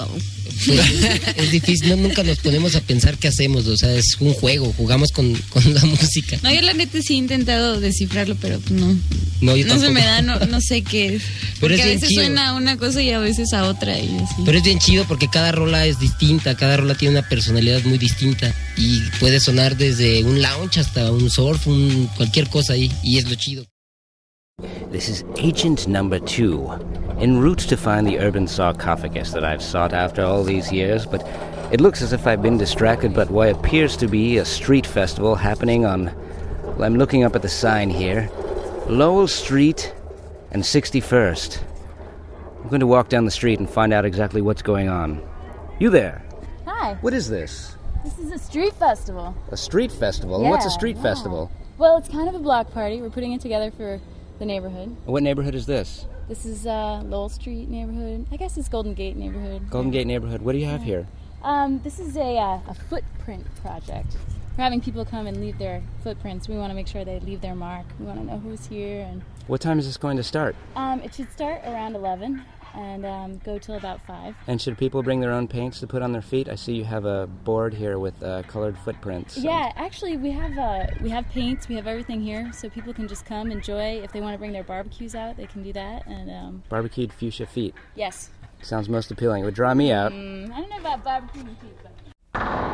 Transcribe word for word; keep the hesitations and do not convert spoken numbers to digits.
Oh. Pues, es difícil, no, nunca nos ponemos a pensar qué hacemos, o sea, es un juego, jugamos con, con la música. No, yo la neta sí he intentado descifrarlo, pero pues no. No, yo no se tampoco. me da, no, no sé qué es. Pero porque es a bien veces chido. suena a una cosa y a veces a otra y así. Pero es bien chido porque cada rola es distinta, cada rola tiene una personalidad muy distinta y puede sonar desde un lounge hasta un surf, un, cualquier cosa ahí, y es lo chido. This is Agent Number Two, en route to find the urban sarcophagus that I've sought after all these years, but it looks as if I've been distracted by what appears to be a street festival happening on, well, I'm looking up at the sign here, Lowell Street and sixty-first. I'm going to walk down the street and find out exactly what's going on. You there? Hi. What is this? This is a street festival. A street festival? Yeah, What's a street yeah. festival? Well, it's kind of a block party. We're putting it together for the neighborhood. What neighborhood is this? This is uh, Lowell Street neighborhood. I guess it's Golden Gate neighborhood. Golden Gate neighborhood. What do you have Yeah. here? Um, this is a, uh, a footprint project. We're having people come and leave their footprints. We want to make sure they leave their mark. We want to know who's here. And What time is this going to start? um, it should start around eleven and um, go till about five. And should people bring their own paints to put on their feet? I see you have a board here with uh, colored footprints. Yeah, actually, we have uh, we have paints, we have everything here, so people can just come enjoy. If they want to bring their barbecues out, they can do that. And um, Barbecued fuchsia feet. yes, Sounds most appealing. It would draw me out. mm, I don't know about barbecuing feet, but